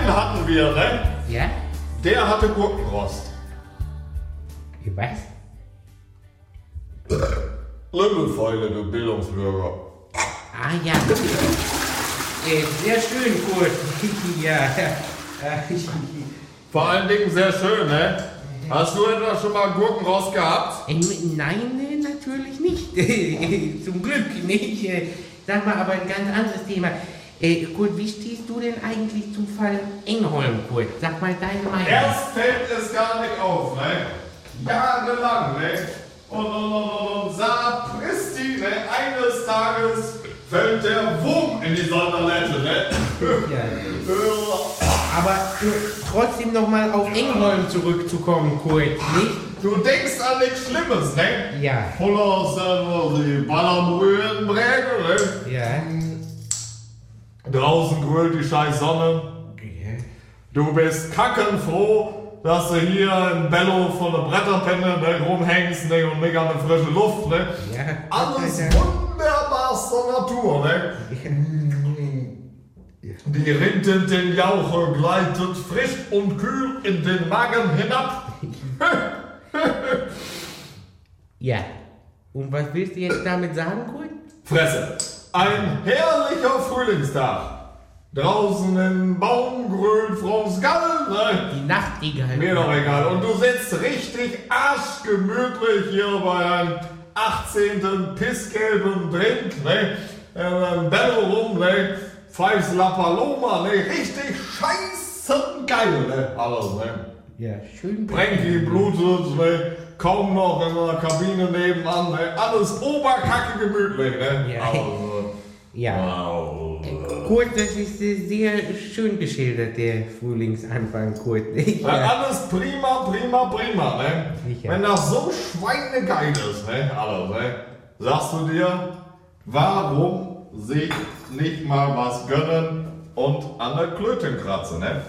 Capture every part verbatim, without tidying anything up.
einen hatten wir, ne? Ja? Der hatte Gurkenrost. Was? Limmelfeile, du Bildungsbürger. Ah ja. Äh, sehr schön, Kurt. Ja. Äh, Vor allen Dingen sehr schön, ne? Hast du etwa schon mal Gurkenrost gehabt? äh, nein, äh, natürlich nicht. Zum Glück nicht. Äh, Sag mal, aber ein ganz anderes Thema. Äh, Kurt, wie stehst du denn eigentlich zum Fall Engholm, Kurt? Sag mal deine Meinung. Erst fällt es gar nicht auf, ne? Jahrelang, ne? Und, und, und, und sapristi, ne? Eines Tages fällt der Wurm in die Sonderlette, ne? Ja. Aber äh, trotzdem nochmal auf Engholm zurückzukommen, Kurt, nicht? Du denkst an nichts Schlimmes, ne? Ja. Voll aus die Ballerbrühe in Bräge, ne? Ja. Draußen grölt die scheiß Sonne. Du bist kackenfroh, dass du hier in Bello von der Bretterpenne ne, rumhängst ne, und nicht an der frische Luft. Ne? Ja. Alles wunderbarster Natur. Ne? Die rintenden Jauche gleitet frisch und kühl in den Magen hinab. Ja. Und was willst du jetzt damit sagen, Kurt? Fresse. Ein herrlicher Frühlingstag. Draußen im Baum grölt Frau's Gall. Ne? Die Nachtigall. Mir doch egal. Und du sitzt richtig arschgemütlich hier bei einem achtzehnten pissgelben Drink, ne? Im Bello rum, ne? Pfeifst La Paloma, ne? Richtig scheißen geil, ne? Alles, ne? Ja, schön. Brenki blutet, ne? Kaum noch in der Kabine nebenan, ne? Alles oberkacke gemütlich, ne? Ja. Also, Ja. wow. Kurt, das ist äh, sehr schön geschildert, der Frühlingsanfang, Kurt. Ja, alles prima, prima, prima, ne? Sicher. Wenn das so schweinegeil ist, ne? Alles, ne? Sagst du dir, warum sich nicht mal was gönnen und an der Klöten kratzen, ne?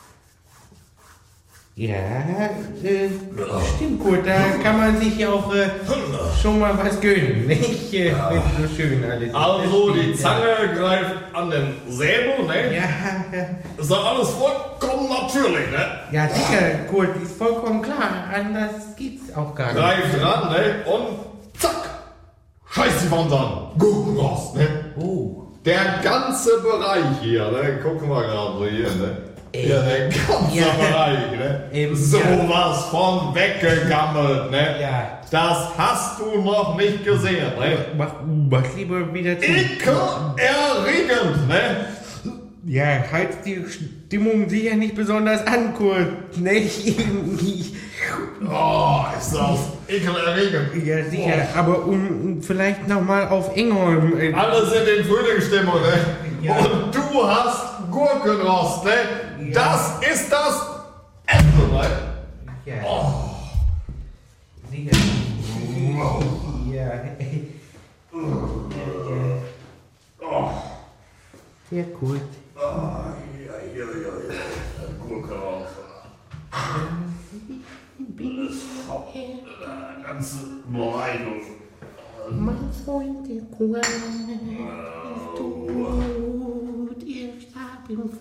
Ja, äh, stimmt, Kurt, da kann man sich ja auch äh, schon mal was gönnen, nicht? Äh, wenn so schön alles ist. Also Das die stimmt, Zange greift an den Säbel, ne? Ja, Ist doch alles vollkommen natürlich, ne? ja, sicher, Kurt, ist vollkommen klar. Anders geht's auch gar nicht. Greift ran, ne? Und zack! Scheiß die Wand an! Gurkenrost, ne? Oh. Der ganze Bereich hier, ne? Gucken wir gerade so hier, ne? Ey. Ja, der ganze Ja. Bereich, ne? Ähm, so ja. was von weggegammelt, ne? Ja. Das hast du noch nicht gesehen, ne? Mach, mach lieber wieder zu. Ekelerregend, ne? Ja, heizt die Stimmung sicher nicht besonders an, Kurt, nicht? Oh, ist das ekelerregend. Ja, sicher, aber um vielleicht nochmal auf Engholm. Äh, Alle sind in Frühlingsstimmung, ne? Ja. Und du hast Gurkenrost, ne? Ja. Das ist das Ende, ne? ja. Oh. Sicher. Wow. Ja. Oh. Sehr gut. Ah, ja, ja, ja, ja. Gurkenrost. Ganze Beleidigung. Mein Freund, der Kuh ist tot. Er starb im